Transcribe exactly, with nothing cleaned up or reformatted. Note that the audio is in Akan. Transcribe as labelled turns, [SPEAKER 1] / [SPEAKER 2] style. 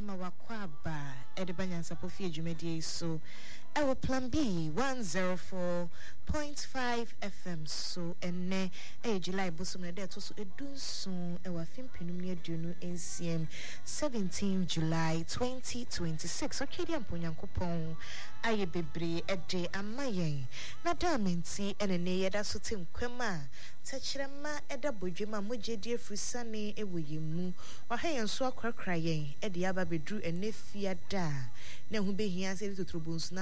[SPEAKER 1] ama wakwaba edebanya sapofi ejumedie so ewo plan B one oh four point five F M so enne e July bosom na de to so edunsun ewa fimpinum ne aduonu ncm seventeenth July twenty twenty-six okay dia mponyankopon aye bebre ede amayen na damenti enene yeda so temkwema tachirema eda bodwema mogedie frusane ewoyemu wahayen so akrakra yen ede aba bedru ene fiada na hu behia se totrobonsu